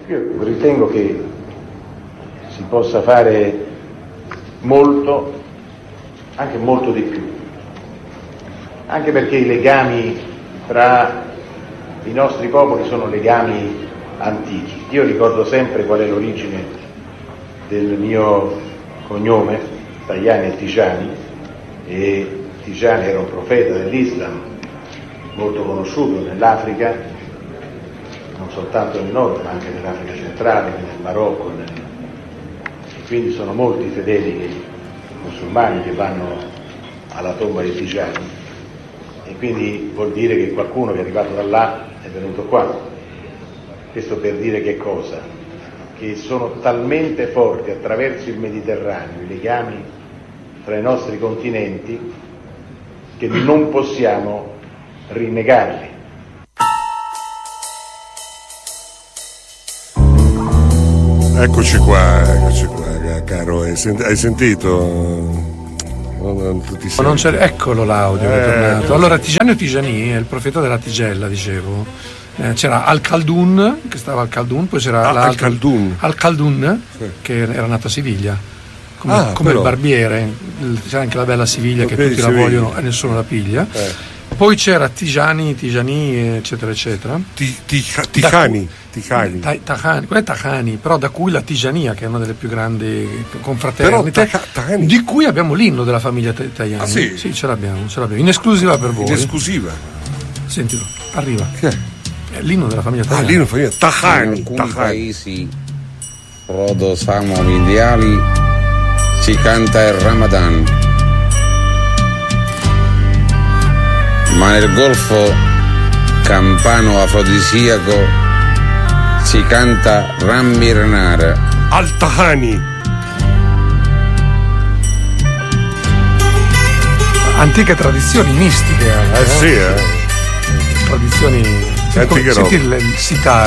Io ritengo che si possa fare molto, anche molto di più, anche perché i legami tra i nostri popoli sono legami antichi. Io ricordo sempre qual è l'origine del mio cognome, Tajani e Tijani, e Tijani era un profeta dell'Islam molto conosciuto nell'Africa, non soltanto nel nord ma anche nell'Africa centrale, nel Marocco, e quindi sono molti i fedeli musulmani che vanno alla tomba di Tijani, e quindi vuol dire che qualcuno che è arrivato da là è venuto qua. Questo per dire che cosa? Che sono talmente forti attraverso il Mediterraneo i legami tra i nostri continenti che non possiamo rinnegarli. Eccoci qua, caro, hai sentito? Non c'è, eccolo l'audio che è tornato. Allora, Tijani o Tijani è il profeta della tigella, dicevo. C'era Al-Khaldun, che stava al Khaldun, poi c'era Al-Khaldun, sì, che era nato a Siviglia, come il barbiere. C'era anche la bella Siviglia, che tutti la vogliono e nessuno la piglia. Poi c'era Tijani, eccetera, eccetera. Tajani. Quello è Tajani, però da cui la Tijania, che è una delle più grandi confraternite, di cui abbiamo l'inno della famiglia Tajani. Ah, sì? Sì, ce l'abbiamo, in esclusiva per voi. In esclusiva? Sentilo, arriva. Che è? È l'inno della famiglia Tajani. L'inno della famiglia Tajani. In alcuni paesi proto-samovidiali si canta il Ramadan, ma nel golfo campano afrodisiaco si canta Rammirnar. Al-Tahani. Antiche tradizioni mistiche. Sì, tradizioni. Senti il sitar.